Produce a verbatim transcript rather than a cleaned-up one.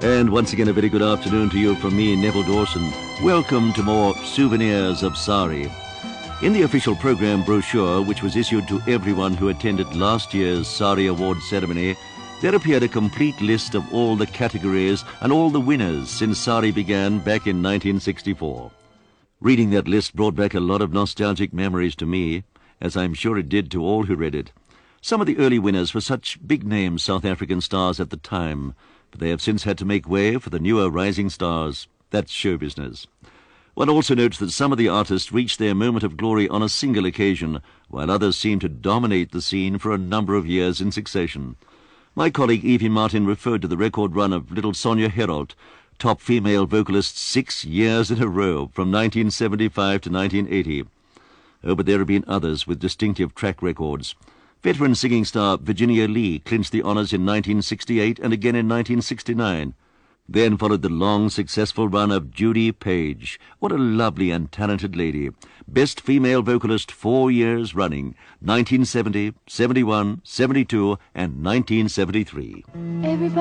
And once again, a very good afternoon to you from me, Neville Dawson. Welcome to more Souvenirs of Sari. In the official program brochure, which was issued to everyone who attended last year's Sari Award ceremony, there appeared a complete list of all the categories and all the winners since Sari began back in nineteen sixty-four. Reading that list brought back a lot of nostalgic memories to me, as I'm sure it did to all who read it. Some of the early winners were such big-name South African stars at the time, but they have since had to make way for the newer rising stars. That's show business. One also notes that some of the artists reached their moment of glory on a single occasion, while others seemed to dominate the scene for a number of years in succession. My colleague Evie Martin referred to the record run of little Sonia Herold, top female vocalist six years in a row, from nineteen seventy-five to nineteen eighty. Oh, but there have been others with distinctive track records. Veteran singing star Virginia Lee clinched the honours in nineteen sixty-eight and again in nineteen sixty-nine. Then followed the long, successful run of Judy Page. What a lovely and talented lady. Best female vocalist four years running, nineteen seventy, seventy-one, seventy-two, and nineteen seventy-three. Everybody